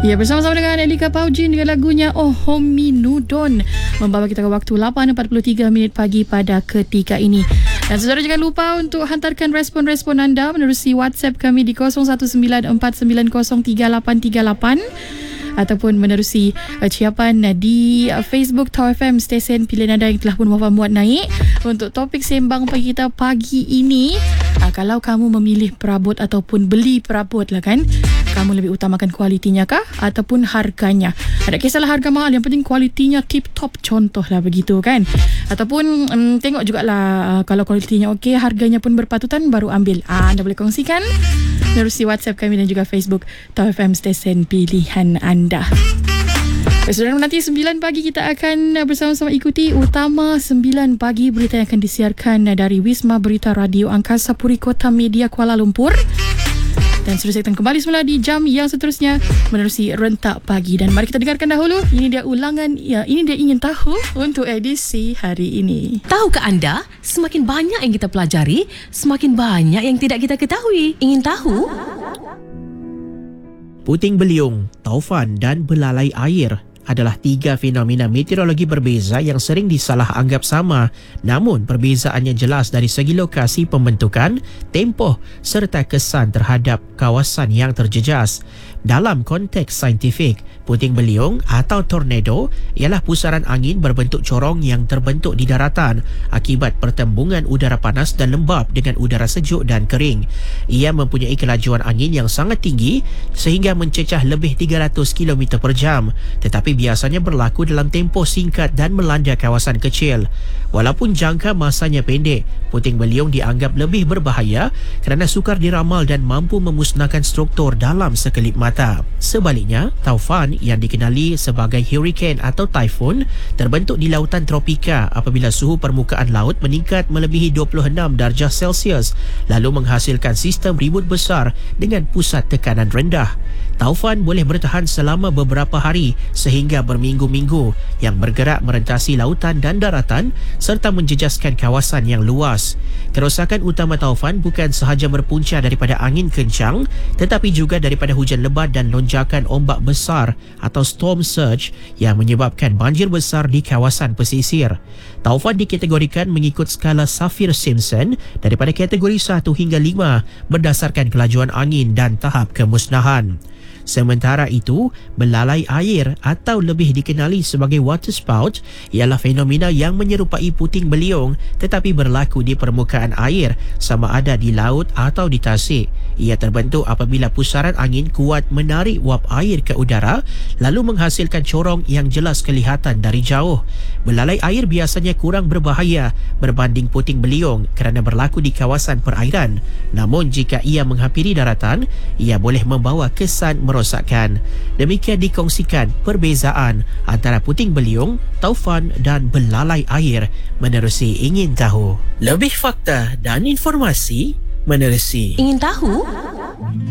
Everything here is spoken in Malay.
Ya, bersama-sama dengan Elika Paujin dengan lagunya Oh Hominudon membawa kita ke waktu 8.43 minit pagi pada ketika ini. Dan saudara jangan lupa untuk hantarkan respon-respon anda menerusi WhatsApp kami di 0194903838 ataupun menerusi ciapan di Facebook Tau FM stesen pilihan anda yang telah pun muat naik untuk topik sembang pagi kita pagi ini. Kalau kamu memilih perabot ataupun beli perabot lah kan, kamu lebih utamakan kualitinya kah ataupun harganya? Tak kisahlah harga mahal, yang penting kualitinya tip top, contoh lah begitu kan. Ataupun tengok jugalah kalau kualitinya okey, harganya pun berpatutan, baru ambil. Anda boleh kongsikan menerusi WhatsApp kami dan juga Facebook Tau FM stesen pilihan anda. Saudara, nanti 9 pagi kita akan bersama-sama ikuti Utama 9 pagi, berita yang akan disiarkan dari Wisma Berita Radio Angkasa Puri Kota Media Kuala Lumpur. Dan sudah saya akan kembali semula di jam yang seterusnya menerusi Rentak Pagi. Dan mari kita dengarkan dahulu, ini dia ulangan, ya ini dia ingin tahu untuk edisi hari ini. Tahukah anda, semakin banyak yang kita pelajari, semakin banyak yang tidak kita ketahui. Ingin tahu? Puting beliung, taufan dan belalai air adalah 3 fenomena meteorologi berbeza yang sering disalah anggap sama, namun perbezaannya jelas dari segi lokasi pembentukan, tempoh serta kesan terhadap kawasan yang terjejas. Dalam konteks saintifik, puting beliung atau tornado ialah pusaran angin berbentuk corong yang terbentuk di daratan akibat pertembungan udara panas dan lembap dengan udara sejuk dan kering. Ia mempunyai kelajuan angin yang sangat tinggi sehingga mencecah lebih 300 km per jam, tetapi biasanya berlaku dalam tempoh singkat dan melanda kawasan kecil. Walaupun jangka masanya pendek, puting beliung dianggap lebih berbahaya kerana sukar diramal dan mampu memusnahkan struktur dalam sekelip mata. Sebaliknya, taufan yang dikenali sebagai hurricane atau typhoon terbentuk di lautan tropika apabila suhu permukaan laut meningkat melebihi 26 darjah Celsius lalu menghasilkan sistem ribut besar dengan pusat tekanan rendah. Taufan boleh bertahan selama beberapa hari sehingga berminggu-minggu yang bergerak merentasi lautan dan daratan serta menjejaskan kawasan yang luas. Kerosakan utama taufan bukan sahaja berpunca daripada angin kencang tetapi juga daripada hujan lebat dan lonjakan ombak besar atau storm surge yang menyebabkan banjir besar di kawasan pesisir. Taufan dikategorikan mengikut skala Saffir-Simpson daripada kategori 1 hingga 5 berdasarkan kelajuan angin dan tahap kemusnahan. Sementara itu, belalai air atau lebih dikenali sebagai waterspout ialah fenomena yang menyerupai puting beliung tetapi berlaku di permukaan air sama ada di laut atau di tasik. Ia terbentuk apabila pusaran angin kuat menarik wap air ke udara lalu menghasilkan corong yang jelas kelihatan dari jauh. Belalai air biasanya kurang berbahaya berbanding puting beliung kerana berlaku di kawasan perairan. Namun jika ia menghampiri daratan, ia boleh membawa kesan merosakkan. Demikian dikongsikan perbezaan antara puting beliung, taufan dan belalai air menerusi Ingin Tahu. Lebih fakta dan informasi menerusi Ingin tahu?